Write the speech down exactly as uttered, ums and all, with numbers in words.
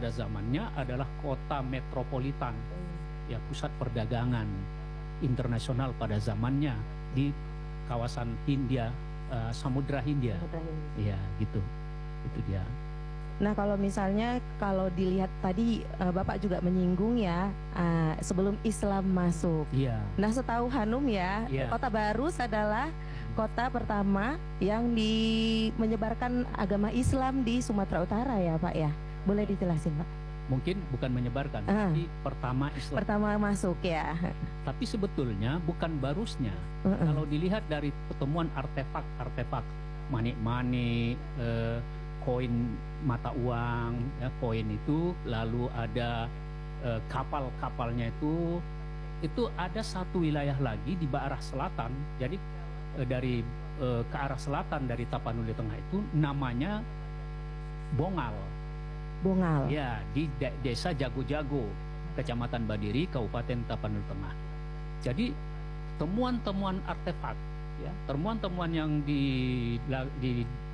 pada zamannya adalah kota metropolitan, ya pusat perdagangan internasional pada zamannya di kawasan Hindia, uh, Samudra Hindia. Samudra Hindia. Iya, gitu. Itu dia. Nah, kalau misalnya kalau dilihat tadi uh, Bapak juga menyinggung ya uh, sebelum Islam masuk. Iya. Nah, setahu Hanum ya, Iya. Kota Barus adalah kota pertama yang di menyebarkan agama Islam di Sumatera Utara ya, Pak ya. Boleh dijelasin, Pak? Mungkin bukan menyebarkan, uh. tapi pertama Islam. Pertama masuk ya. Tapi sebetulnya bukan Barusnya. Uh -uh. Kalau dilihat dari pertemuan artefak-artefak manik-manik, eh, koin mata uang, ya, koin itu, lalu ada eh, kapal-kapalnya itu, itu ada satu wilayah lagi di arah selatan. Jadi eh, dari eh, ke arah selatan dari Tapanuli Tengah itu namanya Bongal. Bongal. Ya, di de desa Jago-Jago, Kecamatan Badiri, Kabupaten Tapanuli Tengah. Jadi temuan-temuan artefak, ya, temuan-temuan yang di, di